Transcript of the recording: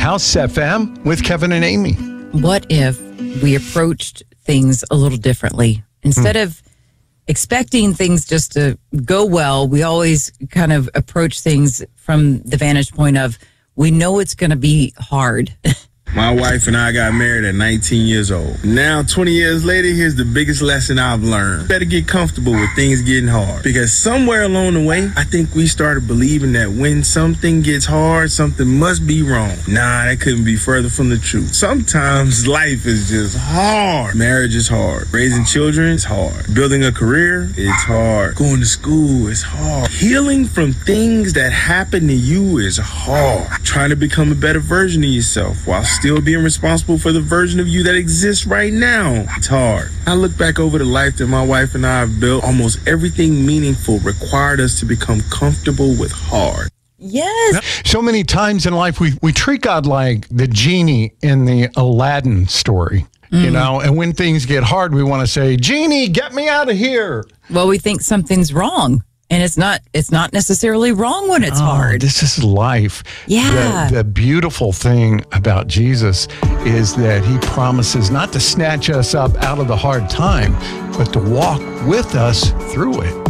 House FM with Kevin and Amy. What if we approached things a little differently? Instead of expecting things just to go well, we always kind of approach things from the vantage point of, we know it's going to be hard. My wife and I got married at 19 years old. Now, 20 years later, here's the biggest lesson I've learned. Better get comfortable with things getting hard. Because somewhere along the way, I think we started believing that when something gets hard, something must be wrong. Nah, that couldn't be further from the truth. Sometimes life is just hard. Marriage is hard. Raising children is hard. Building a career is hard. Going to school is hard. Healing from things that happen to you is hard. Trying to become a better version of yourself while still being responsible for the version of you that exists right now. It's hard. I look back over the life that my wife and I have built. Almost everything meaningful required us to become comfortable with hard. Yes. So many times in life, we treat God like the genie in the Aladdin story, you know, and when things get hard, we want to say, Genie, get me out of here. Well, we think something's wrong. And it's not necessarily wrong when it's hard. This is life. Yeah. The beautiful thing about Jesus is that he promises not to snatch us up out of the hard time, but to walk with us through it.